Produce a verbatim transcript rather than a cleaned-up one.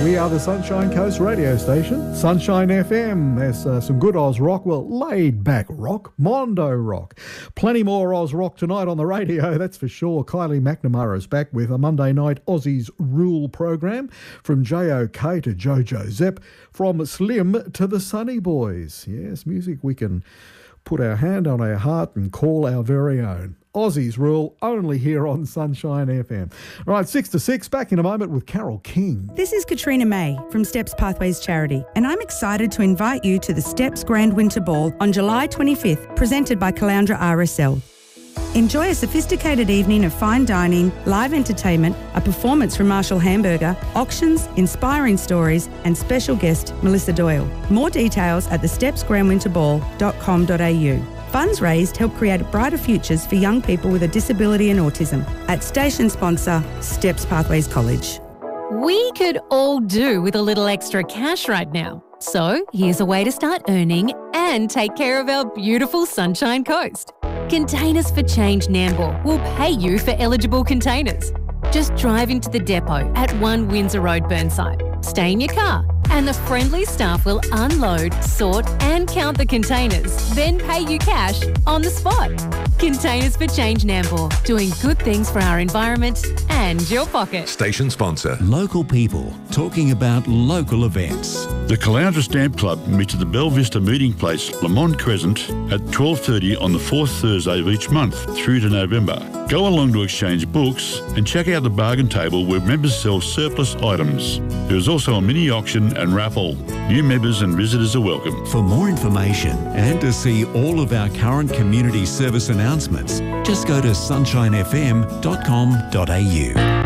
We are the Sunshine Coast radio station, Sunshine F M. There's uh, some good Oz rock, well, laid-back rock, Mondo rock. Plenty more Oz rock tonight on the radio, that's for sure. Kylie McNamara's back with a Monday night Aussies Rule program. From J O K to Jojo Zepp, from Slim to the Sunny Boys. Yes, music we can put our hand on our heart and call our very own. Aussies Rule, only here on Sunshine F M. All right, six to six, back in a moment with Carol King. This is Katrina May from Steps Pathways Charity, and I'm excited to invite you to the Steps Grand Winter Ball on July twenty-fifth, presented by Caloundra R S L. Enjoy a sophisticated evening of fine dining, live entertainment, a performance from Marshall Hamburger, auctions, inspiring stories, and special guest Melissa Doyle. More details at the steps grand winter ball dot com dot a u. Funds raised help create brighter futures for young people with a disability and autism. At station sponsor, Steps Pathways College. We could all do with a little extra cash right now. So here's a way to start earning and take care of our beautiful Sunshine Coast. Containers for Change Nambour will pay you for eligible containers. Just drive into the depot at one Windsor Road, Burnside. Stay in your car and the friendly staff will unload, sort and count the containers, then pay you cash on the spot. Containers for Change Nambour, doing good things for our environment and your pocket. Station sponsor. Local people talking about local events. The Caloundra Stamp Club meets at the Belle Vista Meeting Place, Lamont Crescent, at twelve thirty on the fourth Thursday of each month through to November. Go along to exchange books and check out the bargain table where members sell surplus items. There is also a mini auction and raffle. New members and visitors are welcome. For more information and to see all of our current community service announcements, just go to sunshine f m dot com dot a u.